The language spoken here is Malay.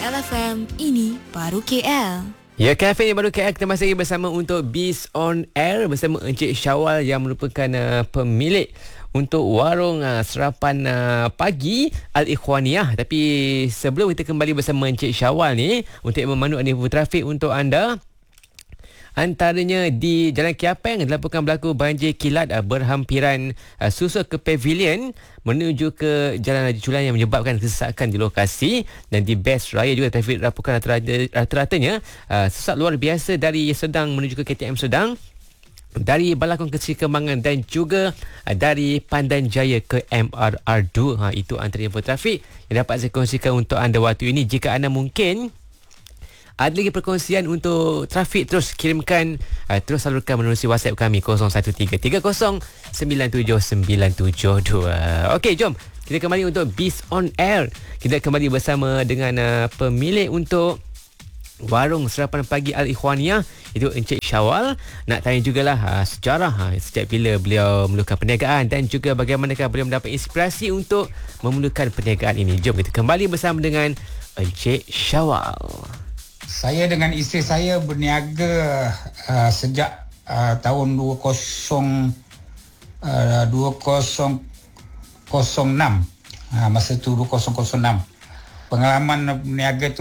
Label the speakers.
Speaker 1: LFM, ini baru KL.
Speaker 2: Ya, Cafe yang baru KL, kita masih bersama untuk Biz on Air bersama Encik Syawal yang merupakan pemilik untuk warung sarapan pagi Al-Ikhwaniyah. Tapi sebelum kita kembali bersama Encik Syawal ni untuk memandu info trafik untuk anda, antaranya di Jalan Kiapeng dilaporkan berlaku banjir kilat berhampiran susul ke Pavilion menuju ke Jalan Haji Culan yang menyebabkan kesesakan di lokasi. Dan di Best Raya juga trafik dilaporkan rata-ratanya sesak luar biasa dari Sedang menuju ke KTM Sedang, dari Balakong ke Sri Kembangan dan juga dari Pandan Jaya ke MRR2. Itu antara info trafik yang dapat saya kongsikan untuk anda waktu ini. Jika anda mungkin ada lagi perkongsian untuk trafik, terus kirimkan, terus salurkan menerusi WhatsApp kami 0173309772. Okey, jom kita kembali untuk Biz on Air. Kita kembali bersama dengan pemilik untuk warung sarapan pagi Al-Ikhwaniyah, itu Encik Syawal. Nak tanya jugalah sejarah sejak bila beliau memulakan perniagaan dan juga bagaimanakah beliau mendapat inspirasi untuk memulakan perniagaan ini. Jom kita kembali bersama dengan Encik Syawal.
Speaker 3: Saya dengan isteri saya berniaga sejak tahun 2006. Masa tu 2006. Pengalaman berniaga tu